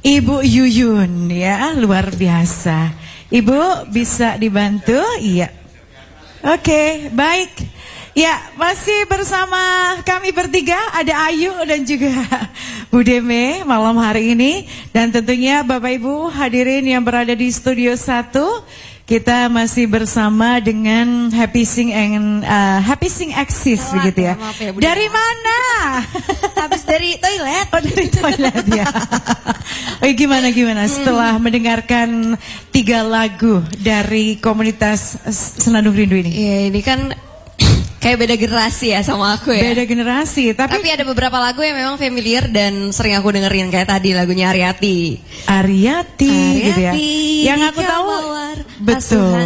Ibu Yuyun ya, luar biasa. Ibu bisa dibantu? Iya. Oke, baik. Ya, masih bersama kami bertiga, ada Ayu dan juga Bu Deme malam hari ini. Dan tentunya Bapak Ibu hadirin yang berada di Studio 1. Kita masih bersama dengan Happy Sing Axis begitu ya. Ya dari mana? Habis dari toilet. Oh, dari toilet ya. Oh, gimana setelah mendengarkan 3 lagu dari komunitas Senandung Rindu ini? Ya, ini kan kayak beda generasi ya sama aku ya. Beda generasi, tapi ada beberapa lagu yang memang familiar dan sering aku dengerin, kayak tadi lagunya Ariati gitu ya. Yang aku tahu betul.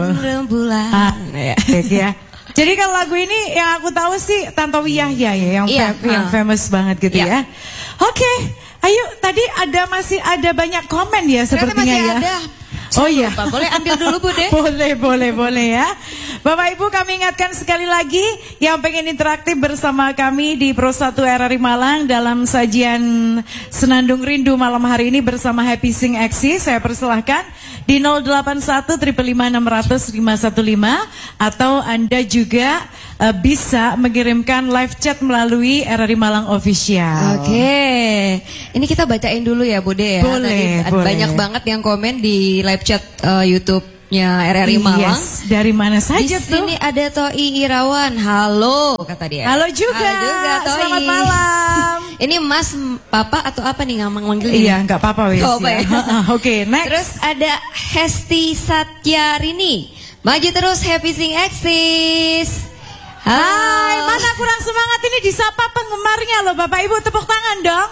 Ya. Jadi kalau lagu ini yang aku tahu sih Tantowi Yahya ya, yang famous banget gitu ya. Oke, ayo tadi masih ada banyak komen ya sepertinya masih ya. Ada. Oh iya, boleh ambil dulu Bu De? Boleh ya. Bapak Ibu, kami ingatkan sekali lagi yang pengen interaktif bersama kami di Pro 1 RRI Malang dalam sajian Senandung Rindu malam hari ini bersama Happy Sing Axis. Saya persilahkan di 081 55600 515 atau Anda juga bisa mengirimkan live chat melalui RRI Malang Official. Oke, ini kita bacain dulu ya Bu De ya. Boleh. Banyak banget yang komen di live chat YouTube-nya RRI Malang. Yes, dari mana saja tuh? Di sini ada Toi Irawan. Halo kata dia. Halo juga Toi. Selamat malam. Ini Mas Papa atau apa nih manggil? Iya, nggak apa-apa wes. Ya. Oke, next. Terus ada Hesti Satyarini. Maju terus Happy Sing Axis. Hai, mana kurang semangat ini disapa penggemarnya loh Bapak Ibu, tepuk tangan dong.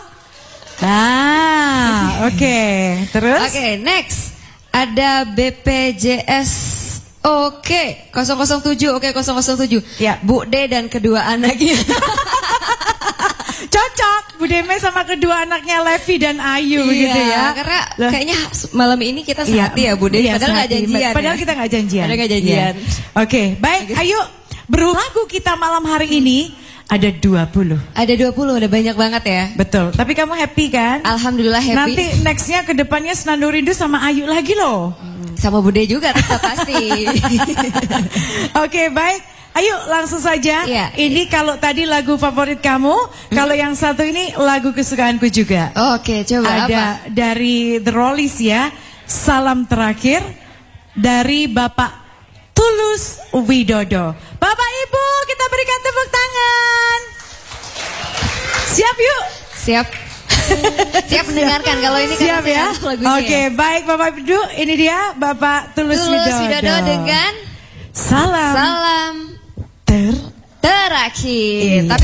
Oke. Terus? Oke, next. Ada BPJS 007. Oke, 007. Ya. Bu De dan kedua anaknya. Cocok, Bu Deme sama kedua anaknya Levi dan Ayu begitu ya. Karena kayaknya malam ini kita sehati ya Bu De. Padahal nggak janjian. Padahal kita nggak janjian. Oke, baik. Ayo, berlagu kita malam hari ini ada 20. Ada 20, udah banyak banget ya. Betul. Tapi kamu happy kan? Alhamdulillah happy. Nanti nextnya ke depannya Senandung Rindu sama Ayu lagi loh. Sama Bu De juga tetap pasti. Oke, baik. Ayo langsung saja. Ya. Ini kalau tadi lagu favorit kamu, kalau yang satu ini lagu kesukaanku juga. Oke, coba ada apa? Dari The Rollies ya. Salam terakhir dari Bapak Tulus Widodo. Bapak Ibu, kita berikan tepuk tangan. Siap yuk? Siap. Siap mendengarkan kalau ini siap kan ya. Oke, baik Bapak Ibu, ini dia Bapak Tulus Widodo dengan Salam terakhir. Tapi